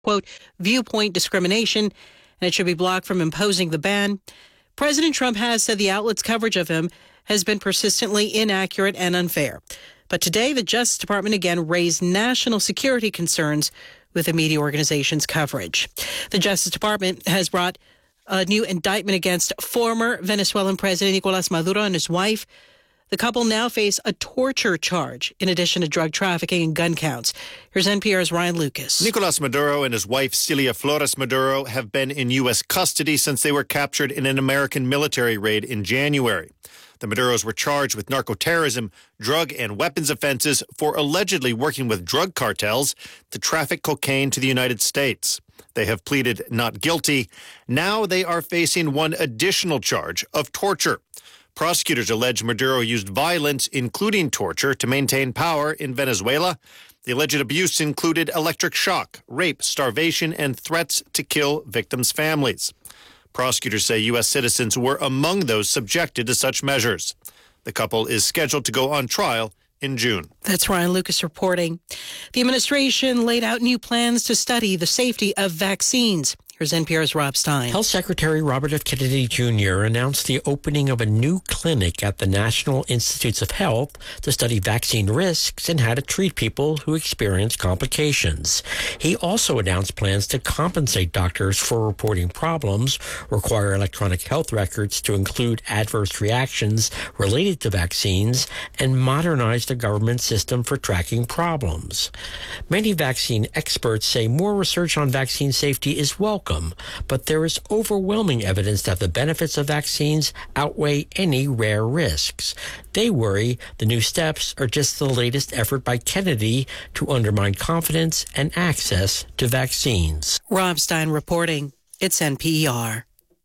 quote, viewpoint discrimination, and it should be blocked from imposing the ban. President Trump has said the outlet's coverage of him has been persistently inaccurate and unfair. But today, the Justice Department again raised national security concerns with the media organization's coverage. The Justice Department has brought a new indictment against former Venezuelan President Nicolás Maduro and his wife. The couple now face a torture charge in addition to drug trafficking and gun counts. Here's NPR's Ryan Lucas. Nicolás Maduro and his wife, Celia Flores Maduro, have been in U.S. custody since they were captured in an American military raid in January. The Maduros were charged with narcoterrorism, drug and weapons offenses for allegedly working with drug cartels to traffic cocaine to the United States. They have pleaded not guilty. Now they are facing one additional charge of torture. Prosecutors allege Maduro used violence, including torture, to maintain power in Venezuela. The alleged abuse included electric shock, rape, starvation, and threats to kill victims' families. Prosecutors say U.S. citizens were among those subjected to such measures. The couple is scheduled to go on trial in June. That's Ryan Lucas reporting. The administration laid out new plans to study the safety of vaccines. Here's NPR's Rob Stein. Health Secretary Robert F. Kennedy Jr. announced the opening of a new clinic at the National Institutes of Health to study vaccine risks and how to treat people who experience complications. He also announced plans to compensate doctors for reporting problems, require electronic health records to include adverse reactions related to vaccines, and modernize the government system for tracking problems. Many vaccine experts say more research on vaccine safety is welcome, but there is overwhelming evidence that the benefits of vaccines outweigh any rare risks. They worry the new steps are just the latest effort by Kennedy to undermine confidence and access to vaccines. Rob Stein reporting. It's NPR.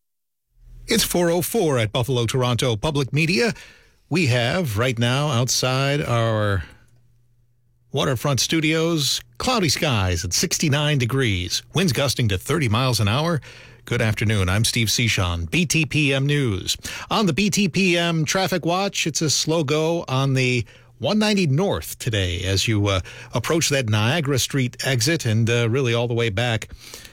It's 4:04 at Buffalo Toronto Public Media. We have right now outside our waterfront studios, cloudy skies at 69 degrees, winds gusting to 30 miles an hour. Good afternoon. I'm Steve Cichon, BTPM News. On the BTPM traffic watch, it's a slow go on the 190 North today as you approach that Niagara Street exit and really all the way back.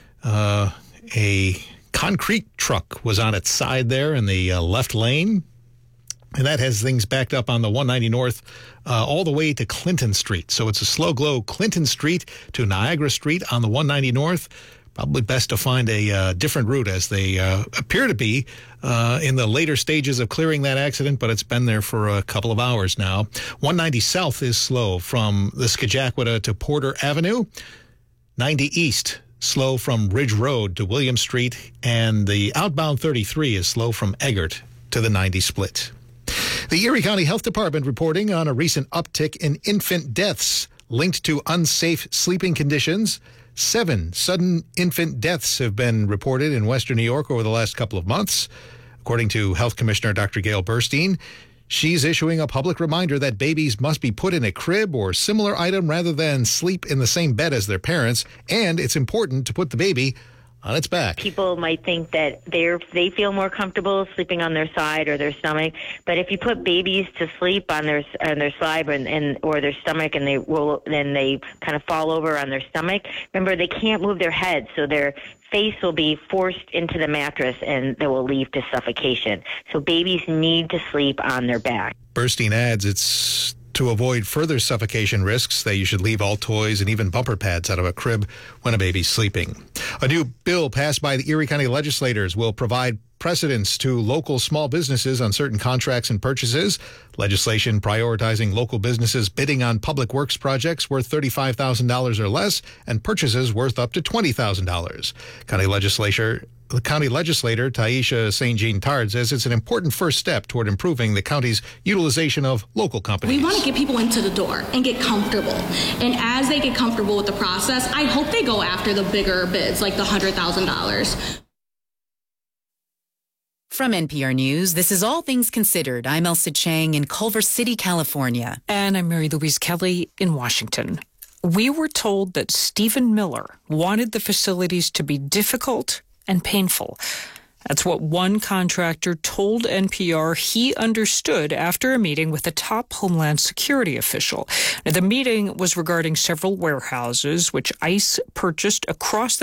A concrete truck was on its side there in the left lane. And that has things backed up on the 190 North all the way to Clinton Street. So it's a slow glow Clinton Street to Niagara Street on the 190 North. Probably best to find a different route as they appear to be in the later stages of clearing that accident, but it's been there for a couple of hours now. 190 South is slow from the Scajaquada to Porter Avenue. 90 East slow from Ridge Road to William Street. And the outbound 33 is slow from Eggert to the 90 split. The Erie County Health Department reporting on a recent uptick in infant deaths linked to unsafe sleeping conditions. 7 sudden infant deaths have been reported in Western New York over the last couple of months. According to Health Commissioner Dr. Gail Burstein, she's issuing a public reminder that babies must be put in a crib or similar item rather than sleep in the same bed as their parents, and it's important to put the baby on its back. People might think that they feel more comfortable sleeping on their side or their stomach, but if you put babies to sleep on their side or their stomach and then they kind of fall over on their stomach, remember they can't move their head, so their face will be forced into the mattress and that will lead to suffocation. So babies need to sleep on their back. Burstein adds it's to avoid further suffocation risks that you should leave all toys and even bumper pads out of a crib when a baby's sleeping. A new bill passed by the Erie County legislators will provide precedence to local small businesses on certain contracts and purchases. Legislation prioritizing local businesses bidding on public works projects worth $35,000 or less and purchases worth up to $20,000. The county legislator, Taisha St. Jean Tard, says it's an important first step toward improving the county's utilization of local companies. We want to get people into the door and get comfortable. And as they get comfortable with the process, I hope they go after the bigger bids, like the $100,000. From NPR News, this is All Things Considered. I'm Elsa Chang in Culver City, California. And I'm Mary Louise Kelly in Washington. We were told that Stephen Miller wanted the facilities to be difficult and painful. That's what one contractor told NPR he understood after a meeting with a top Homeland Security official. Now, the meeting was regarding several warehouses which ICE purchased across